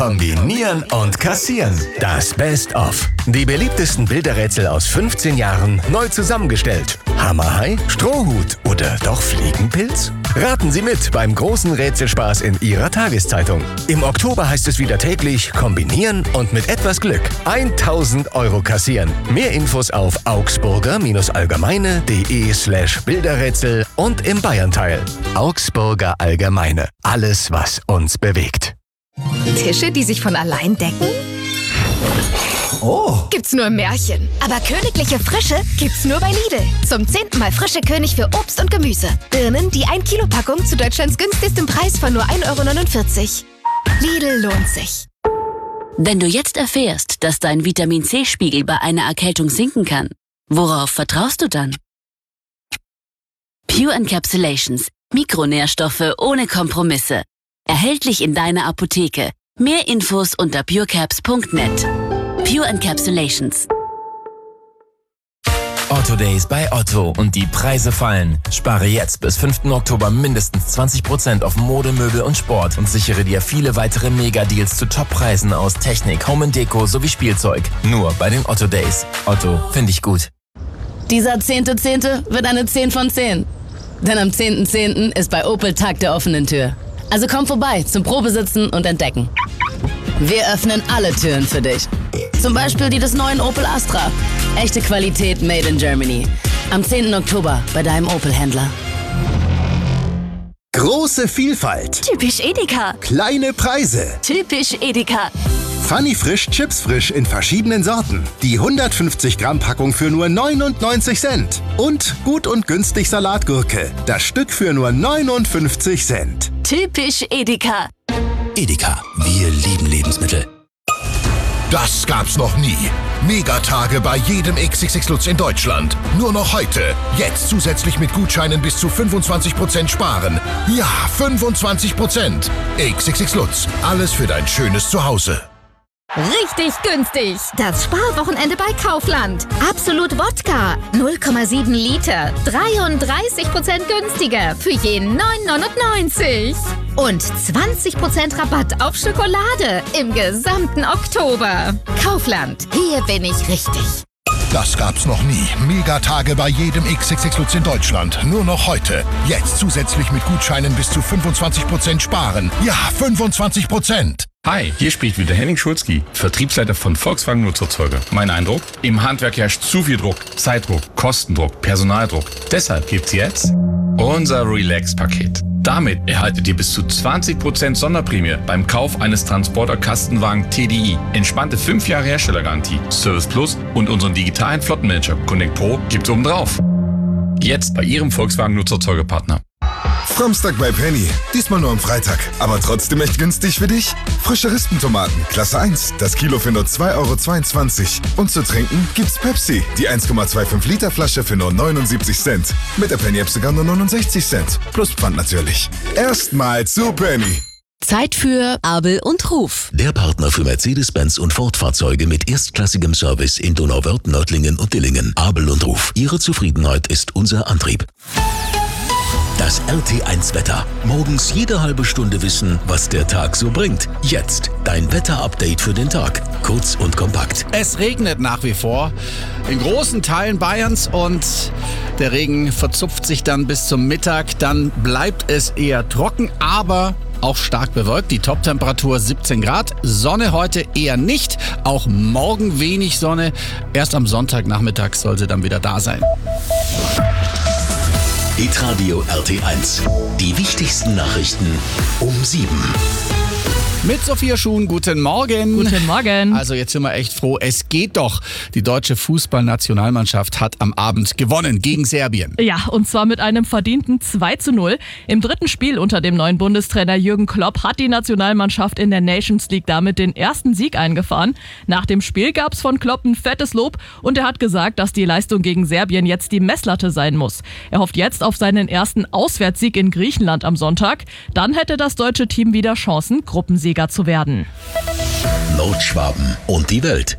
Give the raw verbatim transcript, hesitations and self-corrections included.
Kombinieren und kassieren. Das Best-of. Die beliebtesten Bilderrätsel aus fünfzehn Jahren neu zusammengestellt. Hammerhai, Strohhut oder doch Fliegenpilz? Raten Sie mit beim großen Rätselspaß in Ihrer Tageszeitung. Im Oktober heißt es wieder täglich kombinieren und mit etwas Glück tausend Euro kassieren. Mehr Infos auf augsburger-allgemeine.de slash Bilderrätsel und im Bayernteil. Augsburger Allgemeine. Alles, was uns bewegt. Tische, die sich von allein decken? Oh. Gibt's nur im Märchen. Aber königliche Frische gibt's nur bei Lidl. Zum zehnten Mal frische König für Obst und Gemüse. Birnen, die ein Kilo Packung zu Deutschlands günstigstem Preis von nur ein Euro neunundvierzig. Lidl lohnt sich. Wenn du jetzt erfährst, dass dein Vitamin-C-Spiegel bei einer Erkältung sinken kann, worauf vertraust du dann? Pure Encapsulations. Mikronährstoffe ohne Kompromisse. Erhältlich in deiner Apotheke. Mehr Infos unter purecaps punkt net. Pure Encapsulations. Otto Days bei Otto und die Preise fallen. Spare jetzt bis fünften Oktober mindestens zwanzig Prozent auf Mode, Möbel und Sport und sichere dir viele weitere Mega-Deals zu Top-Preisen aus Technik, Home and Deko sowie Spielzeug. Nur bei den Otto Days. Otto, finde ich gut. Dieser zehnte Zehnte wird eine zehn von zehn. Denn am zehnten Zehnten ist bei Opel Tag der offenen Tür. Also komm vorbei zum Probesitzen und Entdecken. Wir öffnen alle Türen für dich. Zum Beispiel die des neuen Opel Astra. Echte Qualität made in Germany. Am zehnten Oktober bei deinem Opel-Händler. Große Vielfalt. Typisch Edeka. Kleine Preise. Typisch Edeka. Funny Frisch Chips Frisch in verschiedenen Sorten. Die hundertfünfzig Gramm Packung für nur neunundneunzig Cent. Und gut und günstig Salatgurke. Das Stück für nur neunundfünfzig Cent. Typisch Edeka. Edeka, wir lieben Lebensmittel. Das gab's noch nie. Megatage bei jedem X X X Lutz in Deutschland. Nur noch heute. Jetzt zusätzlich mit Gutscheinen bis zu fünfundzwanzig Prozent sparen. Ja, fünfundzwanzig Prozent. X X X Lutz. Alles für dein schönes Zuhause. Richtig günstig. Das Sparwochenende bei Kaufland. Absolut Wodka. null Komma sieben Liter. dreiunddreißig Prozent günstiger. Für jeden neun neunundneunzig. Und zwanzig Prozent Rabatt auf Schokolade im gesamten Oktober. Kaufland. Hier bin ich richtig. Das gab's noch nie. Megatage bei jedem X X X Lutz in Deutschland. Nur noch heute. Jetzt zusätzlich mit Gutscheinen bis zu fünfundzwanzig Prozent sparen. Ja, fünfundzwanzig Prozent. Hi, hier spricht wieder Henning Schulzki, Vertriebsleiter von Volkswagen Nutzfahrzeuge. Mein Eindruck? Im Handwerk herrscht zu viel Druck, Zeitdruck, Kostendruck, Personaldruck. Deshalb gibt's jetzt unser Relax-Paket. Damit erhaltet ihr bis zu zwanzig Prozent Sonderprämie beim Kauf eines Transporter-Kastenwagen T D I. Entspannte fünf Jahre Herstellergarantie, Service Plus und unseren digitalen Flottenmanager Connect Pro gibt's obendrauf. Jetzt bei Ihrem Volkswagen Nutzfahrzeuge-Partner. Samstag bei Penny. Diesmal nur am Freitag. Aber trotzdem echt günstig für dich. Frische Rispentomaten, Klasse eins. Das Kilo für nur zwei Euro zweiundzwanzig. Und zu trinken gibt's Pepsi. Die eins Komma fünfundzwanzig Liter Flasche für nur neunundsiebzig Cent. Mit der Penny-App sogar nur neunundsechzig Cent. Plus Pfand natürlich. Erstmal zu Penny. Zeit für Abel und Ruf. Der Partner für Mercedes-Benz und Ford-Fahrzeuge mit erstklassigem Service in Donauwörth, Nördlingen und Dillingen. Abel und Ruf. Ihre Zufriedenheit ist unser Antrieb. Das R T eins Wetter. Morgens jede halbe Stunde wissen, was der Tag so bringt. Jetzt dein Wetter-Update für den Tag. Kurz und kompakt. Es regnet nach wie vor in großen Teilen Bayerns und der Regen verzupft sich dann bis zum Mittag. Dann bleibt es eher trocken, aber auch stark bewölkt. Die Top-Temperatur siebzehn Grad. Sonne heute eher nicht. Auch morgen wenig Sonne. Erst am Sonntagnachmittag soll sie dann wieder da sein. Hitradio R T eins. Die wichtigsten Nachrichten um sieben. Mit Sophia Schuhn, guten Morgen. Guten Morgen. Also jetzt sind wir echt froh, es geht doch. Die deutsche Fußballnationalmannschaft hat am Abend gewonnen gegen Serbien. Ja, und zwar mit einem verdienten zwei zu null. Im dritten Spiel unter dem neuen Bundestrainer Jürgen Klopp hat die Nationalmannschaft in der Nations League damit den ersten Sieg eingefahren. Nach dem Spiel gab es von Klopp ein fettes Lob und er hat gesagt, dass die Leistung gegen Serbien jetzt die Messlatte sein muss. Er hofft jetzt auf seinen ersten Auswärtssieg in Griechenland am Sonntag. Dann hätte das deutsche Team wieder Chancen, Gruppensieger zu werden. Nordschwaben und die Welt.